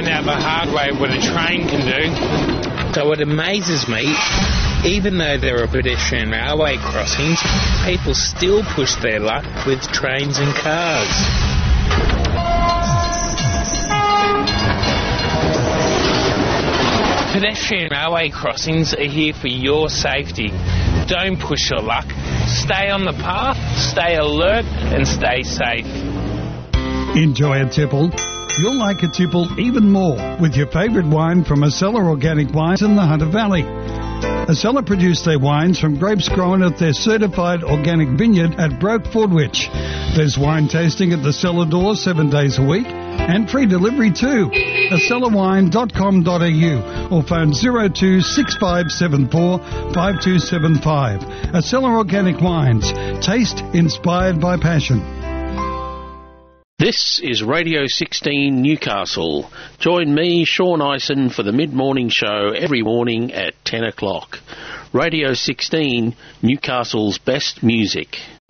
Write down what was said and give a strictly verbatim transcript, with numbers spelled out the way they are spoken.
found out the hard way what a train can do. So it amazes me, even though there are pedestrian railway crossings, people still push their luck with trains and cars. Pedestrian railway crossings are here for your safety. Don't push your luck. Stay on the path, stay alert and stay safe. Enjoy a tipple. You'll like a tipple even more with your favourite wine from Acela Organic Wines in the Hunter Valley. Acela produce their wines from grapes grown at their certified organic vineyard at Broke Fordwich. There's wine tasting at the cellar door seven days a week and free delivery too. acela wine dot com dot a u or phone zero two six five seven four five two seven five. Acela Organic Wines. Taste inspired by passion. This is Radio sixteen Newcastle. Join me, Sean Ison, for the mid-morning show every morning at ten o'clock. Radio sixteen, Newcastle's best music.